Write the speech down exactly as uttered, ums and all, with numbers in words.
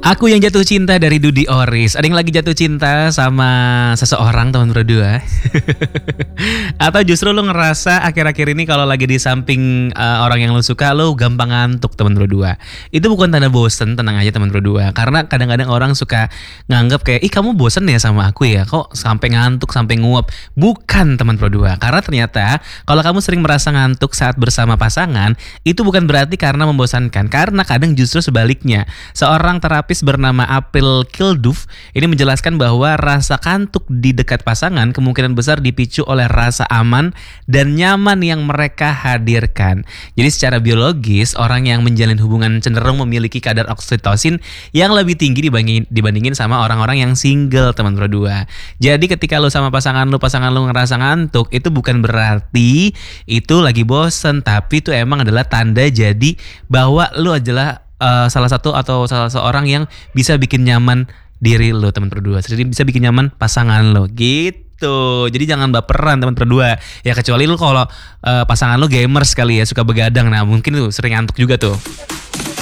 Aku yang jatuh cinta dari Dudy Oris. Ada yang lagi jatuh cinta sama seseorang teman berdua? Atau justru lu ngerasa akhir-akhir ini kalau lagi di samping uh, orang yang lu suka lu gampang ngantuk teman berdua? Itu bukan tanda bosen, tenang aja teman berdua. Karena kadang-kadang orang suka nganggap kayak, ih kamu bosen ya sama aku ya? Kok sampai ngantuk, sampai nguap? Bukan teman berdua. Karena ternyata kalau kamu sering merasa ngantuk saat bersama pasangan, itu bukan berarti karena membosankan. Karena kadang justru sebaliknya. Seorang terapis bernama April Kilduff ini menjelaskan bahwa rasa kantuk di dekat pasangan kemungkinan besar dipicu oleh rasa aman dan nyaman yang mereka hadirkan. Jadi secara biologis orang yang menjalin hubungan cenderung memiliki kadar oksitosin yang lebih tinggi dibandingin, dibandingin sama orang-orang yang single teman berdua. Jadi ketika lu sama pasangan lu, pasangan lu ngerasa ngantuk, itu bukan berarti itu lagi bosen, tapi itu emang adalah tanda jadi bahwa lu adalah Uh, salah satu atau salah seorang yang bisa bikin nyaman diri lo teman berdua. Jadi bisa bikin nyaman pasangan lo gitu. Jadi jangan baperan teman berdua. Ya kecuali lo kalau uh, pasangan lo gamers kali ya, suka begadang. Nah mungkin tuh sering ngantuk juga tuh.